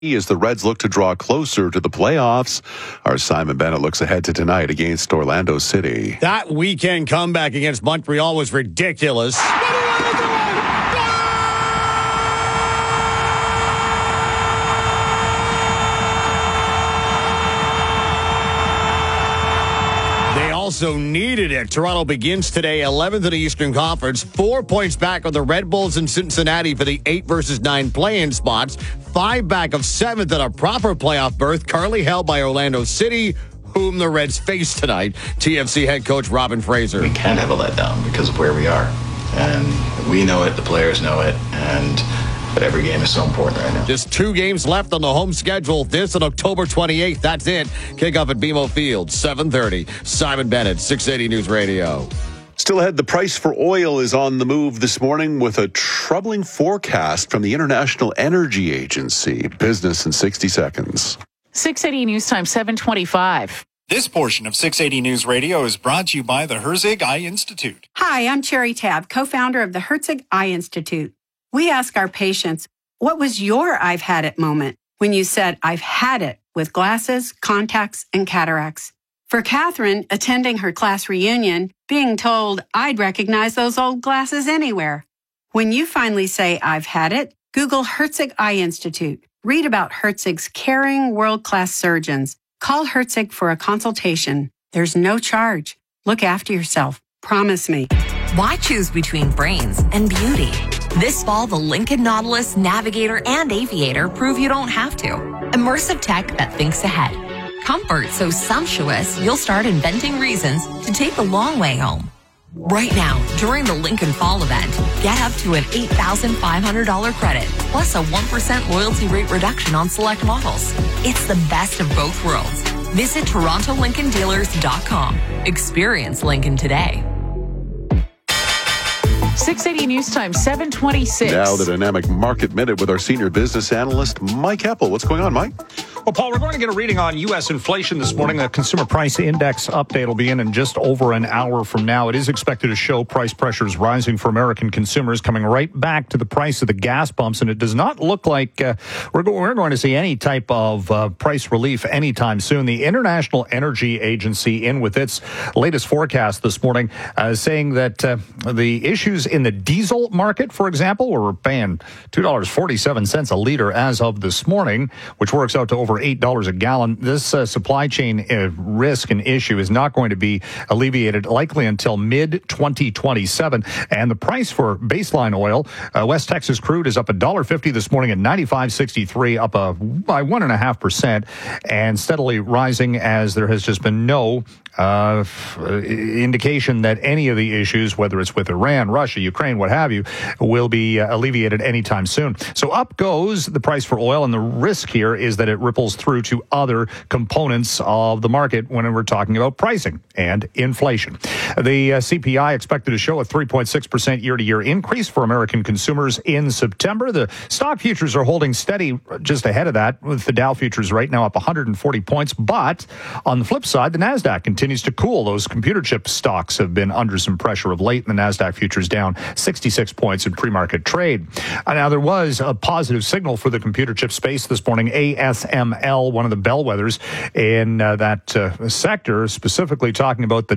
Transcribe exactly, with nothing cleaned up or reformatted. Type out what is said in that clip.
as the Reds look to draw closer to the playoffs. Our Simon Bennett looks ahead to tonight against Orlando City. That weekend comeback against Montreal was ridiculous. Also needed it. Toronto begins today eleventh in the Eastern Conference, four points back on the Red Bulls in Cincinnati for the eight versus nine play-in spots, five back of seventh in a proper playoff berth, currently held by Orlando City, whom the Reds face tonight. T F C head coach Robin Fraser. We can't have a letdown because of where we are, and we know it, the players know it, and but every game is so important right now. Just two games left on the home schedule. This on October twenty-eighth. That's it. Kickoff at B M O Field, seven thirty. Simon Bennett, six eighty News Radio. Still ahead, the price for oil is on the move this morning with a troubling forecast from the International Energy Agency. Business in sixty seconds. six eighty News Time, seven twenty-five. This portion of six eighty News Radio is brought to you by the Herzig Eye Institute. Hi, I'm Cherry Tab, co-founder of the Herzig Eye Institute. We ask our patients, what was your I've had it moment when you said, I've had it with glasses, contacts, and cataracts? For Catherine, attending her class reunion, being told I'd recognize those old glasses anywhere. When you finally say, I've had it, Google Herzig Eye Institute. Read about Herzig's caring world-class surgeons. Call Herzig for a consultation. There's no charge. Look after yourself. Promise me. Why choose between brains and beauty? This fall, the Lincoln Nautilus, Navigator, and Aviator prove you don't have to. Immersive tech that thinks ahead. Comfort so sumptuous, you'll start inventing reasons to take the long way home. Right now, during the Lincoln Fall event, get up to an eight thousand five hundred dollars credit, plus a one percent loyalty rate reduction on select models. It's the best of both worlds. Visit Toronto Lincoln Dealers dot com. Experience Lincoln today. six eighty News Time, seven twenty-six. Now the Dynamic Market Minute with our senior business analyst, Mike Heppel. What's going on, Mike? Well, Paul, we're going to get a reading on U S inflation this morning. The Consumer Price Index update will be in in just over an hour from now. It is expected to show price pressures rising for American consumers, coming right back to the price of the gas pumps. And it does not look like uh, we're, go- we're going to see any type of uh, price relief anytime soon. The International Energy Agency, in with its latest forecast this morning, uh, saying that uh, the issues in the diesel market, for example, where we're paying two dollars and forty-seven cents a liter as of this morning, which works out to over eight dollars a gallon. This uh, supply chain uh, risk and issue is not going to be alleviated likely until mid twenty twenty-seven. And the price for baseline oil, uh, West Texas crude is up one dollar fifty this morning at ninety-five sixty-three, up a, by one point five percent, and steadily rising as there has just been no uh, indication that any of the issues, whether it's with Iran, Russia, Ukraine, what have you, will be uh, alleviated anytime soon. So up goes the price for oil, and the risk here is that it ripples through to other components of the market when we're talking about pricing and inflation. The uh, C P I expected to show a three point six percent year-to-year increase for American consumers in September. The stock futures are holding steady just ahead of that, with the Dow futures right now up one hundred forty points. But on the flip side, the NASDAQ continues to cool. Those computer chip stocks have been under some pressure of late, and the NASDAQ futures down sixty-six points in pre-market trade. Uh, now, there was a positive signal for the computer chip space this morning. A S M L, one of the bellwethers in uh, that uh, sector, specifically talking about the